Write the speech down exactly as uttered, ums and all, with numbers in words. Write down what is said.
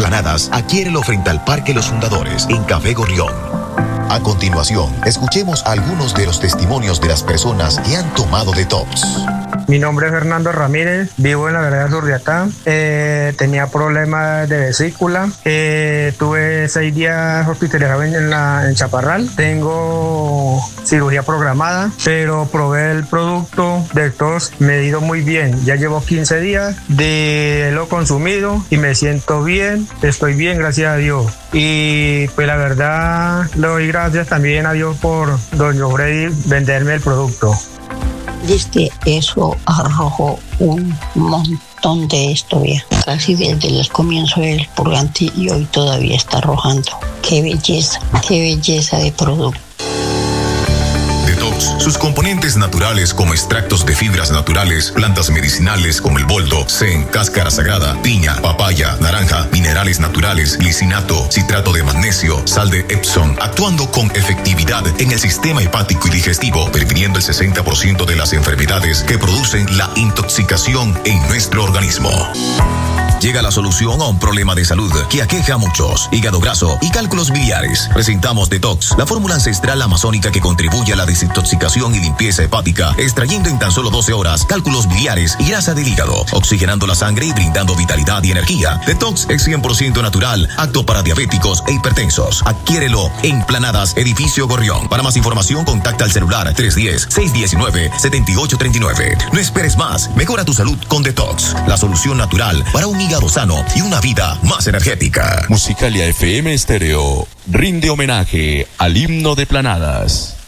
Planadas, adquiérelo frente al Parque Los Fundadores, en Café Gorrión. A continuación, escuchemos algunos de los testimonios de las personas que han tomado Detox. Mi nombre es Fernando Ramírez, vivo en la vereda Surriatá, eh, tenía problemas de vesícula, eh, tuve seis días hospitalizado en, la, en Chaparral, tengo cirugía programada, pero probé el producto Detox, me he ido muy bien, ya llevo quince días de lo consumido y me siento bien, estoy bien, gracias a Dios. Y pues la verdad le doy gracias también a Dios por doña Freddy venderme el producto. Desde eso arrojó un montón de historia, casi desde el comienzo del purgante y hoy todavía está arrojando. Qué belleza, qué belleza de producto. Detox, sus componentes naturales como extractos de fibras naturales, plantas medicinales como el boldo, zen, cáscara sagrada, piña, papaya, naranja, minerales naturales, glicinato, citrato de magnesio, sal de Epsom, actuando con efectividad en el sistema hepático y digestivo, previniendo el sesenta por ciento de las enfermedades que producen la intoxicación en nuestro organismo. Llega la solución a un problema de salud que aqueja a muchos: hígado graso y cálculos biliares. Presentamos Detox, la fórmula ancestral amazónica que contribuye a la desintoxicación y limpieza hepática, extrayendo en tan solo doce horas cálculos biliares y grasa del hígado, oxigenando la sangre y brindando vitalidad y energía. Detox es cien por ciento natural, apto para diabéticos e hipertensos. Adquiérelo en Planadas, Edificio Gorrión. Para más información, contacta al celular tres uno cero, seis uno nueve, siete ocho tres nueve. No esperes más, mejora tu salud con Detox, la solución natural para un hígado sano y una vida más energética. Musicalia F M Estéreo rinde homenaje al himno de Planadas.